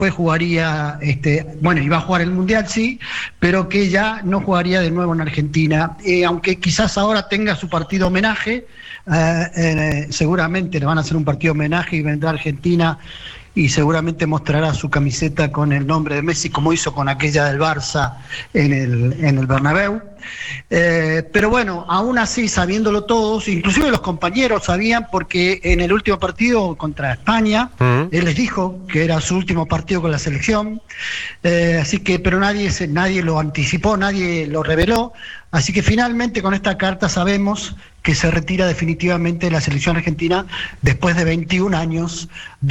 después jugaría, iba a jugar el Mundial, sí, pero que ya no jugaría de nuevo en Argentina. Aunque quizás ahora tenga su partido homenaje, seguramente le van a hacer un partido homenaje y vendrá a Argentina y seguramente mostrará su camiseta con el nombre de Messi, como hizo con aquella del Barça en el Bernabéu. Pero bueno, aún así, sabiéndolo todos, inclusive los compañeros sabían, porque en el último partido contra España, él les dijo que era su último partido con la selección, así que, pero nadie lo anticipó, nadie lo reveló, así que finalmente con esta carta sabemos que se retira definitivamente de la selección argentina después de 21 años,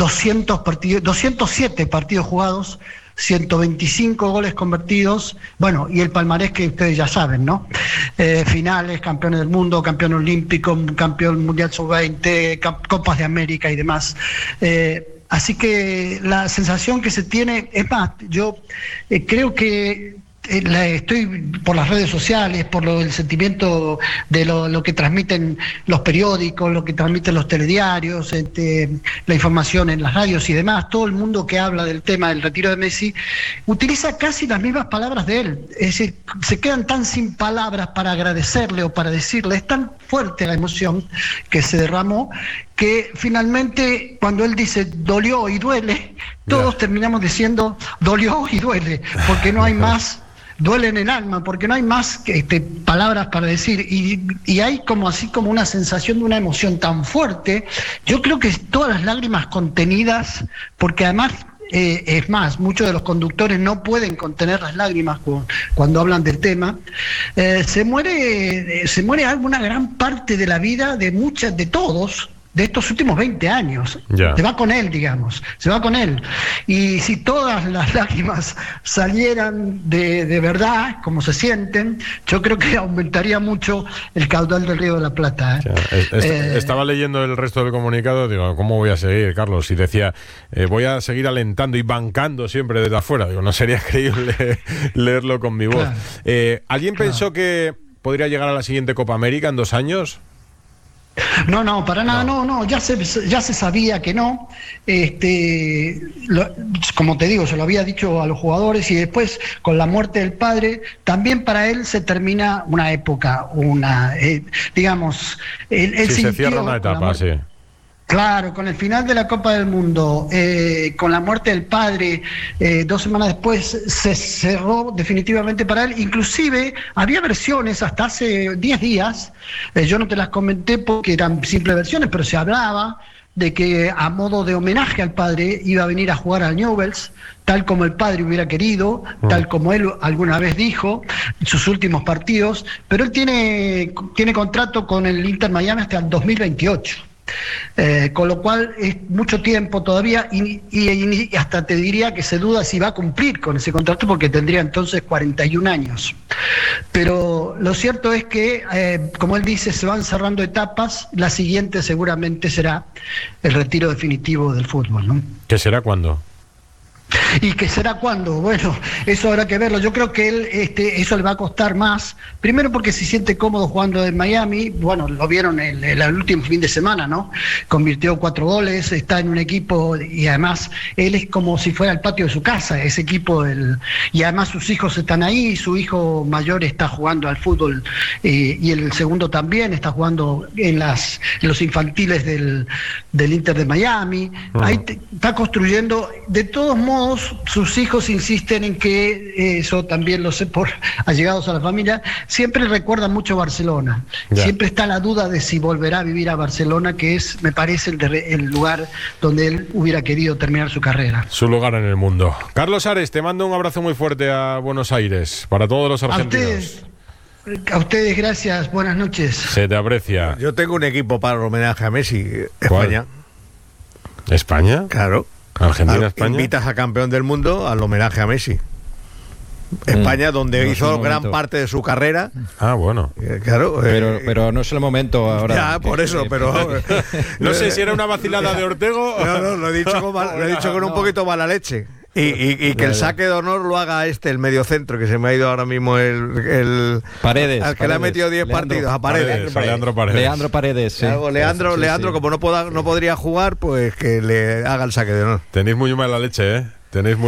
207 partidos jugados, 125 goles convertidos, bueno, y el palmarés que ustedes ya saben, ¿no? Finales, campeones del mundo, campeón olímpico, campeón mundial sub-20, Copas de América y demás. Así que la sensación que se tiene, es más, yo creo que estoy por las redes sociales, por el sentimiento de lo que transmiten los periódicos, lo que transmiten los telediarios, la información en las radios y demás, todo el mundo que habla del tema del retiro de Messi utiliza casi las mismas palabras de él, es decir, se quedan tan sin palabras para agradecerle o para decirle, es tan fuerte la emoción que se derramó, que finalmente cuando él dice dolió y duele, todos terminamos diciendo dolió y duele, porque no hay más. Duele en el alma, porque no hay más que palabras para decir, y hay como así como una sensación de una emoción tan fuerte. Yo creo que todas las lágrimas contenidas, porque además es más, muchos de los conductores no pueden contener las lágrimas cuando hablan del tema. Se muere alguna gran parte de la vida de todos, de estos últimos 20 años. Se va con él, digamos, se va con él. Y si todas las lágrimas salieran de verdad, como se sienten, yo creo que aumentaría mucho el caudal del Río de la Plata. Estaba leyendo el resto del comunicado, digo, ¿cómo voy a seguir, Carlos? Y decía, voy a seguir alentando y bancando siempre desde afuera. Digo, no sería creíble leerlo con mi voz. ¿Alguien pensó que podría llegar a la siguiente Copa América en 2 años? No, para nada, no, ya se sabía que no, como te digo, se lo había dicho a los jugadores, y después con la muerte del padre, también para él se termina una época, digamos, él se cierra una etapa, sí. Claro, con el final de la Copa del Mundo, con la muerte del padre, 2 semanas después se cerró definitivamente para él. Inclusive había versiones hasta hace 10 días, yo no te las comenté porque eran simples versiones, pero se hablaba de que a modo de homenaje al padre iba a venir a jugar al Newell's, tal como el padre hubiera querido, tal como él alguna vez dijo en sus últimos partidos, pero él tiene contrato con el Inter Miami hasta el 2028. Con lo cual es mucho tiempo todavía, y hasta te diría que se duda si va a cumplir con ese contrato, porque tendría entonces 41 años. Pero lo cierto es que, como él dice, se van cerrando etapas. La siguiente seguramente será el retiro definitivo del fútbol, ¿no? ¿Qué será cuándo? ¿Y qué será cuándo? Bueno, eso habrá que verlo. Yo creo que él, eso le va a costar más. Primero porque se siente cómodo jugando en Miami. Bueno, lo vieron el último fin de semana, ¿no? Convirtió 4 goles, está en un equipo, y además él es como si fuera el patio de su casa, ese equipo. Y además sus hijos están ahí, su hijo mayor está jugando al fútbol, y el segundo también está jugando en los infantiles del Inter de Miami. Ahí está construyendo. De todos modos, sus hijos insisten en que, eso también lo sé por allegados a la familia, siempre recuerdan mucho Barcelona. Siempre está la duda de si volverá a vivir a Barcelona, que es, me parece, el lugar donde él hubiera querido terminar su carrera. Su lugar en el mundo. Carlos Ares, te mando un abrazo muy fuerte a Buenos Aires, para todos los argentinos. A ustedes, gracias, buenas noches. Se te aprecia. Yo tengo un equipo para el homenaje a Messi, España. ¿España? Claro. Argentina, España. Invitas a campeón del mundo al homenaje a Messi. España, donde hizo gran parte de su carrera. Ah, bueno. Claro. Pero no es el momento ahora. Ya, por eso, pero... no sé si era una vacilada de Ortego. No, lo he dicho con un poquito mala leche. Y que el saque de honor lo haga el mediocentro, que se me ha ido ahora mismo el Paredes. Al que le ha metido 10 partidos, a Paredes. Leandro Paredes. Sí. Claro, Leandro, como no podría jugar, pues que le haga el saque de honor. Tenéis muy mala leche, ¿eh? Tenéis muy